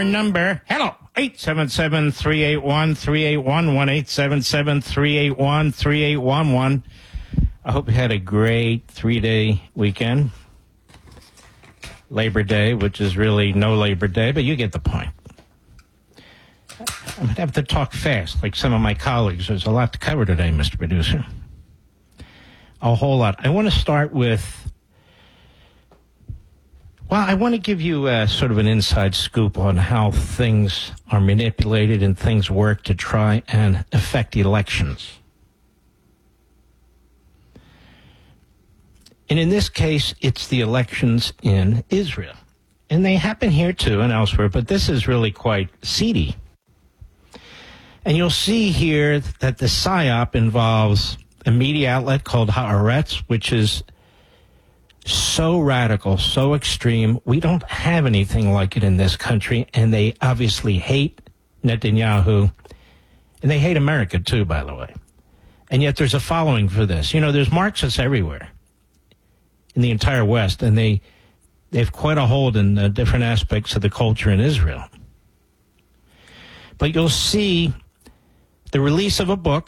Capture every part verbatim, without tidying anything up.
our number. Hello. eight seven seven, three eight one, three eight one one, eight seven seven, three eight one, three eight one one. I hope you had a great three-day weekend. Labor Day, which is really no Labor Day, but you get the point. I'm going to have to talk fast, like some of my colleagues. There's a lot to cover today, Mister Producer. A whole lot. I want to start with, well, I want to give you uh, sort of an inside scoop on how things are manipulated and things work to try and affect elections. And in this case, it's the elections in Israel. And they happen here, too, and elsewhere, but this is really quite seedy. And you'll see here that the PSYOP involves a media outlet called Haaretz, which is so radical, so extreme. We don't have anything like it in this country, and they obviously hate Netanyahu, and they hate America, too, by the way. And yet there's a following for this. You know, there's Marxists everywhere in the entire West, and they, they have quite a hold in uh, different aspects of the culture in Israel. But you'll see the release of a book,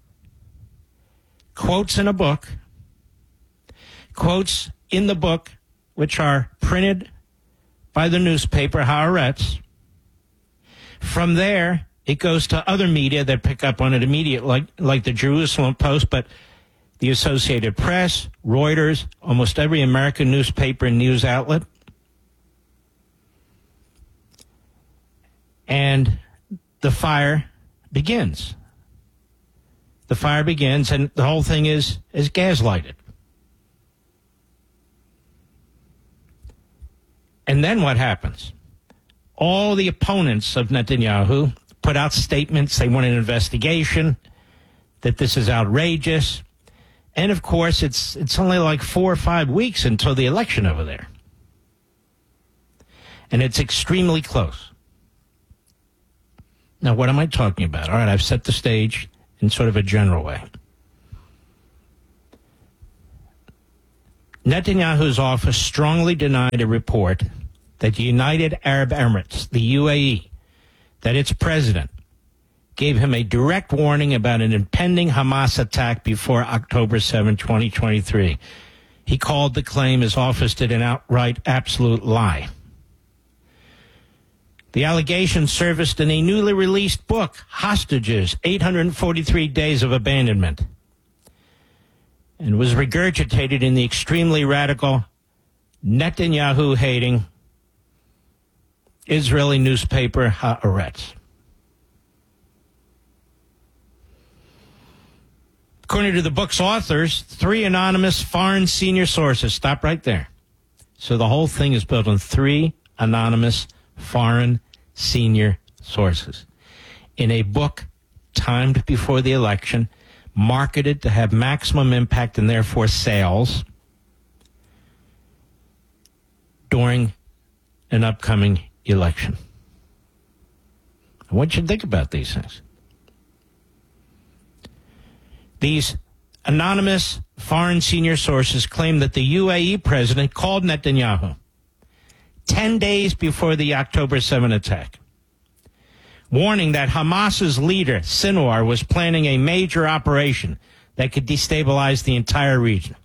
quotes in a book, quotes in the book, which are printed by the newspaper Haaretz. From there, it goes to other media that pick up on it immediately, like, like the Jerusalem Post, but the Associated Press, Reuters, almost every American newspaper and news outlet. And the fire begins. The fire begins, and the whole thing is, is gaslighted. And then what happens? All the opponents of Netanyahu put out statements. They want an investigation, that this is outrageous. And, of course, it's it's only like four or five weeks until the election over there. And it's extremely close. Now, what am I talking about? All right, I've set the stage in sort of a general way. Netanyahu's office strongly denied a report that the United Arab Emirates, the U A E, that its president gave him a direct warning about an impending Hamas attack before October seventh, twenty twenty-three. He called the claim his office did an outright absolute lie. The allegation surfaced in a newly released book, Hostages, eight hundred forty-three Days of Abandonment, and was regurgitated in the extremely radical, Netanyahu-hating Israeli newspaper Haaretz. According to the book's authors, three anonymous foreign senior sources. Stop right there. So the whole thing is built on three anonymous foreign senior sources in a book timed before the election, marketed to have maximum impact and therefore sales during an upcoming election. I want you to think about these things. These anonymous foreign senior sources claim that the U A E president called Netanyahu ten days before the October seventh attack, warning that Hamas's leader, Sinwar, was planning a major operation that could destabilize the entire region.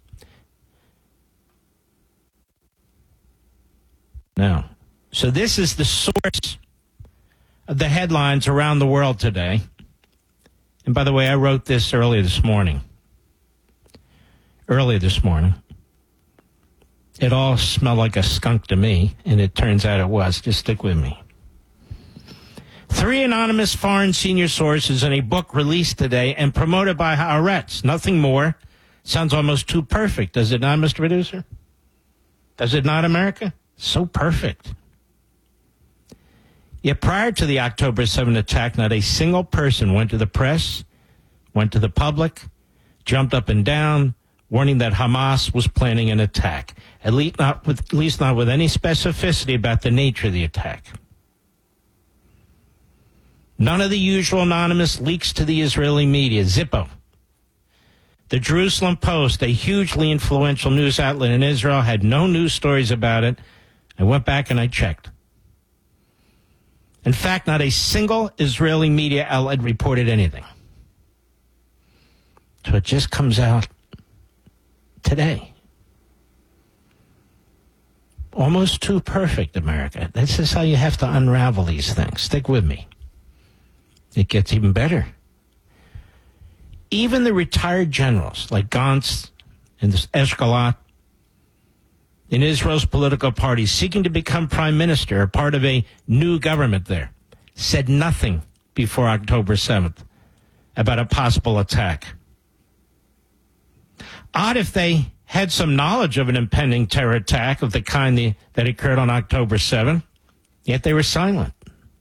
Now, so this is the source of the headlines around the world today. And by the way, I wrote this earlier this morning. Earlier this morning. It all smelled like a skunk to me, and it turns out it was. Just stick with me. Three anonymous foreign senior sources in a book released today and promoted by Haaretz. Nothing more. Sounds almost too perfect, does it not, Mister Producer? Does it not, America? So perfect. Yet prior to the October seventh attack, not a single person went to the press, went to the public, jumped up and down, warning that Hamas was planning an attack, at least not with, at least not with any specificity about the nature of the attack. None of the usual anonymous leaks to the Israeli media, Zippo. The Jerusalem Post, a hugely influential news outlet in Israel, had no news stories about it. I went back and I checked. In fact, not a single Israeli media outlet reported anything. So it just comes out today. Almost too perfect, America. This is how you have to unravel these things. Stick with me. It gets even better. Even the retired generals like Gantz and Eshkolot in Israel's political party seeking to become prime minister or part of a new government there said nothing before October seventh about a possible attack. Odd if they had some knowledge of an impending terror attack of the kind the, that occurred on October seventh, yet they were silent.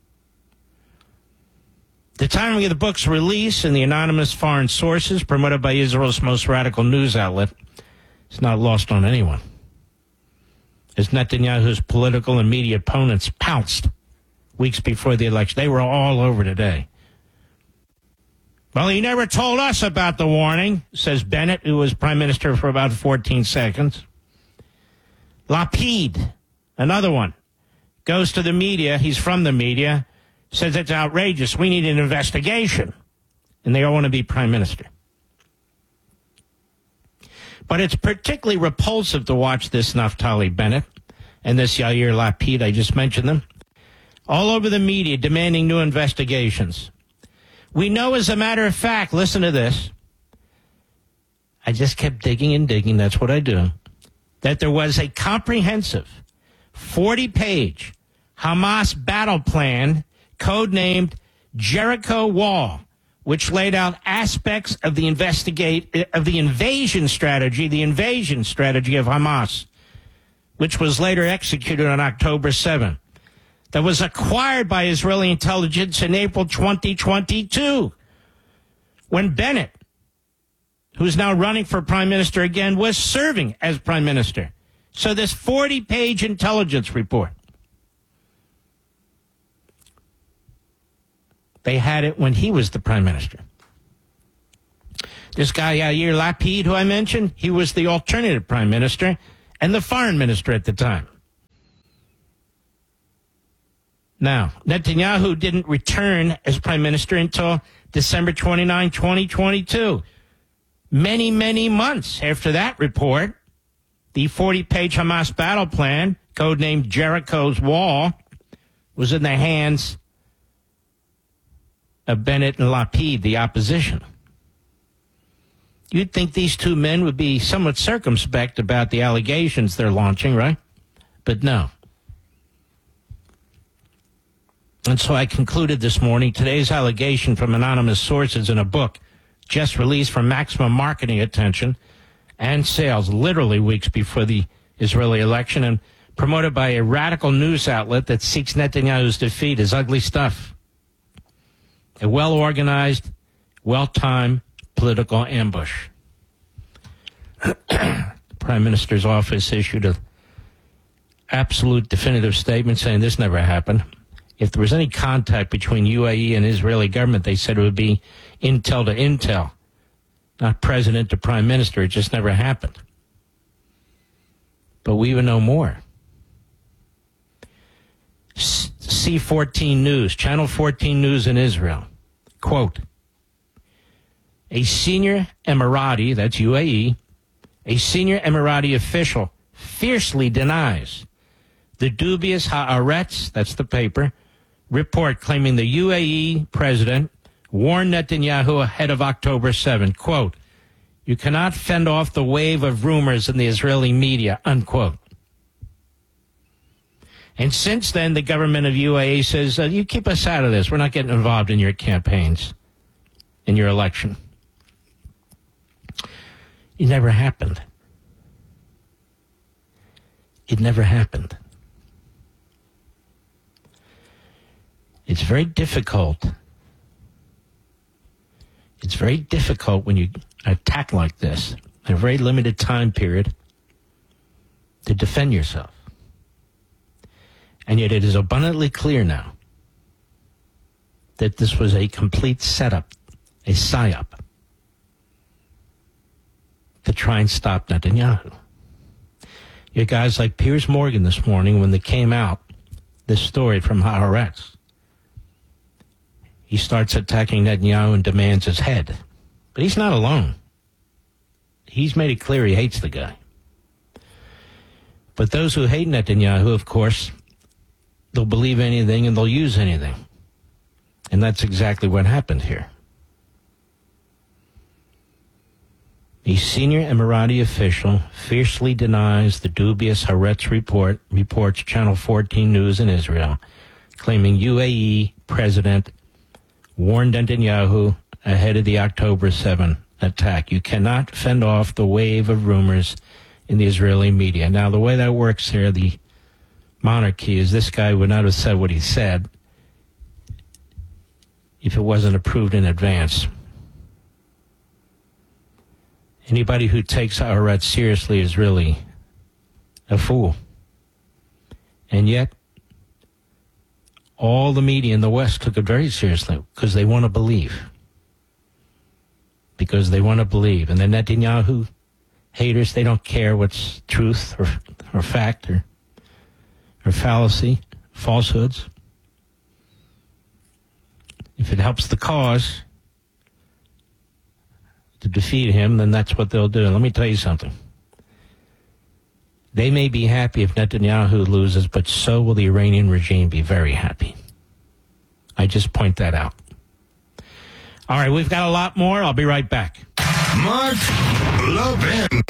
The timing of the book's release and the anonymous foreign sources promoted by Israel's most radical news outlet is not lost on anyone, as Netanyahu's political and media opponents pounced weeks before the election. They were all over today. Well, he never told us about the warning, says Bennett, who was prime minister for about fourteen seconds. Lapid, another one, goes to the media. He's from the media, says it's outrageous. We need an investigation. And they all want to be prime minister. But it's particularly repulsive to watch this Naftali Bennett and this Yair Lapid, I just mentioned them, all over the media demanding new investigations. We know, as a matter of fact, listen to this. I just kept digging and digging, that's what I do, that there was a comprehensive forty-page Hamas battle plan codenamed Jericho Wall, which laid out aspects of the investigate of the invasion strategy, the invasion strategy of Hamas, which was later executed on October seventh. That was acquired by Israeli intelligence in April twenty twenty-two, when Bennett, who's now running for prime minister again, was serving as prime minister. So this forty-page intelligence report, they had it when he was the prime minister. This guy, Yair Lapid, who I mentioned, he was the alternative prime minister and the foreign minister at the time. Now, Netanyahu didn't return as prime minister until December twenty-ninth, twenty twenty-two. Many, many months after that report, the forty-page Hamas battle plan, codenamed Jericho's Wall, was in the hands of Bennett and Lapid, the opposition. You'd think these two men would be somewhat circumspect about the allegations they're launching, right? But no. And so I concluded this morning today's allegation from anonymous sources in a book just released for maximum marketing attention and sales literally weeks before the Israeli election and promoted by a radical news outlet that seeks Netanyahu's defeat is ugly stuff. A well-organized, well-timed political ambush. The Prime Minister's office issued an absolute definitive statement saying this never happened. If there was any contact between U A E and Israeli government, they said it would be intel to intel, not president to prime minister. It just never happened. But we even know more. C fourteen News, Channel fourteen News in Israel, quote, a senior Emirati, that's U A E, a senior Emirati official fiercely denies the dubious Haaretz, that's the paper, report claiming the U A E president warned Netanyahu ahead of October seventh, quote, you cannot fend off the wave of rumors in the Israeli media, unquote. And since then, the government of U A E says, uh, you keep us out of this. We're not getting involved in your campaigns, in your election. It never happened. It never happened. It's very difficult. It's very difficult when you attack like this in a very limited time period to defend yourself. And yet it is abundantly clear now that this was a complete setup, a psyop, to try and stop Netanyahu. You had guys like Piers Morgan this morning when they came out, this story from Haaretz, he starts attacking Netanyahu and demands his head. But he's not alone. He's made it clear he hates the guy. But those who hate Netanyahu, of course, they'll believe anything and they'll use anything. And that's exactly what happened here. A senior Emirati official fiercely denies the dubious Haaretz report, reports Channel fourteen News in Israel, claiming U A E president warned Netanyahu ahead of the October seventh attack. You cannot fend off the wave of rumors in the Israeli media. Now, the way that works here, the monarchy, is this guy would not have said what he said if it wasn't approved in advance. Anybody who takes Haaretz seriously is really a fool. And yet, all the media in the West took it very seriously because they want to believe. Because they want to believe. And the Netanyahu haters, they don't care what's truth or, or fact or, or fallacy, falsehoods. If it helps the cause to defeat him, then that's what they'll do. And let me tell you something. They may be happy if Netanyahu loses, but so will the Iranian regime be very happy. I just point that out. All right, we've got a lot more. I'll be right back. Mark Levin.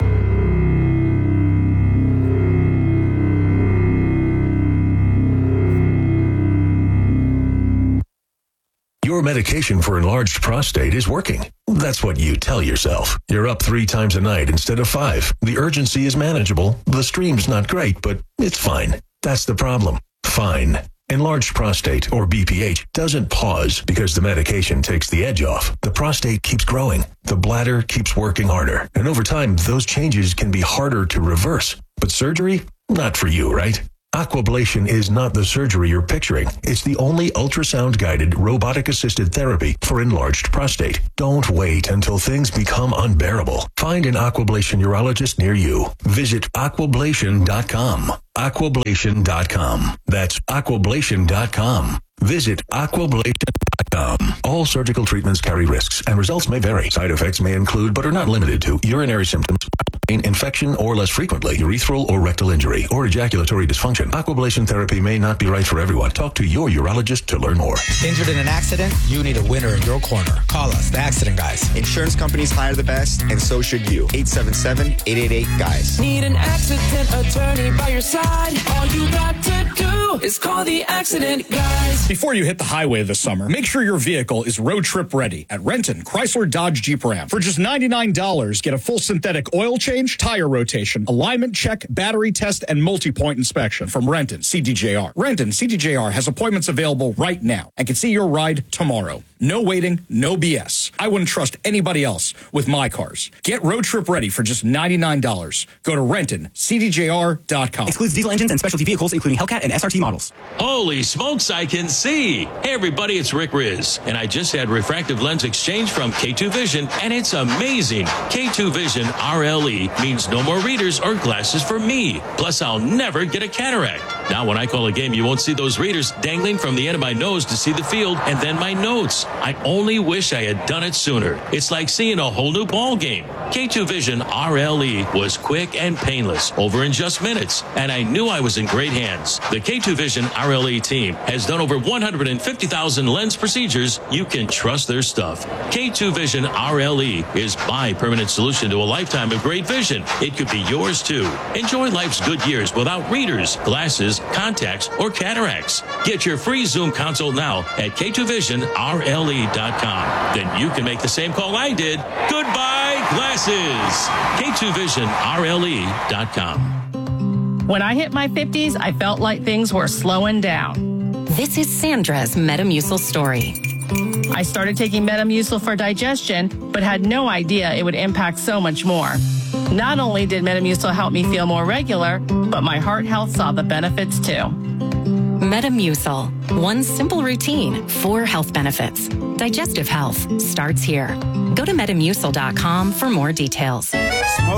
Your medication for enlarged prostate is working. That's what you tell yourself. You're up three times a night instead of five. The urgency is manageable. The stream's not great, but it's fine. That's the problem. Fine. Enlarged prostate, or B P H, doesn't pause because the medication takes the edge off. The prostate keeps growing. The bladder keeps working harder. And over time, those changes can be harder to reverse. But surgery? Not for you, right? Aquablation is not the surgery you're picturing. It's the only ultrasound-guided, robotic-assisted therapy for enlarged prostate. Don't wait until things become unbearable. Find an Aquablation urologist near you. Visit aquablation dot com. aquablation dot com. That's aquablation dot com. Visit aquablation dot com. All surgical treatments carry risks, and results may vary. Side effects may include, but are not limited to, urinary symptoms, pain, infection, or less frequently, urethral or rectal injury, or ejaculatory dysfunction. Aquablation therapy may not be right for everyone. Talk to your urologist to learn more. Injured in an accident? You need a winner in your corner. Call us, the Accident Guys. Insurance companies hire the best, and so should you. eight seven seven, eight eight eight, GUYS. Need an accident attorney by your side? All you got to do is call the Accident Guys. Before you hit the highway this summer, make sure your vehicle is road trip ready at Renton Chrysler Dodge Jeep Ram. For just ninety-nine dollars, get a full synthetic oil change, tire rotation, alignment check, battery test, and multi-point inspection from Renton C D J R. Renton C D J R has appointments available right now and can see your ride tomorrow. No waiting, no B S. I wouldn't trust anybody else with my cars. Get road trip ready for just ninety-nine dollars. Go to renton c d j r dot com. Excludes diesel engines and specialty vehicles, including Hellcat and S R T models. Holy smokes, I can see. Hey, everybody, it's Rick Riz, and I just had refractive lens exchange from K two Vision, and it's amazing. K two Vision R L E means no more readers or glasses for me. Plus, I'll never get a cataract. Now, when I call a game, you won't see those readers dangling from the end of my nose to see the field and then my notes. I only wish I had done it sooner. It's like seeing a whole new ball game. K two Vision R L E was quick and painless, over in just minutes, and I knew I was in great hands. The K two Vision R L E team has done over one hundred fifty thousand lens procedures. You can trust their stuff. K two Vision R L E is my permanent solution to a lifetime of great vision. It could be yours too. Enjoy life's good years without readers, glasses, contacts, or cataracts. Get your free Zoom consult now at K two vision R L E dot com. Then you can make the same call I did. Goodbye, glasses. K two vision R L E dot com. When I hit my fifties, I felt like things were slowing down. This is Sandra's Metamucil story. I started taking Metamucil for digestion, but had no idea it would impact so much more. Not only did Metamucil help me feel more regular, but my heart health saw the benefits too. Metamucil. One simple routine, four health benefits. Digestive health starts here. Go to metamucil dot com for more details.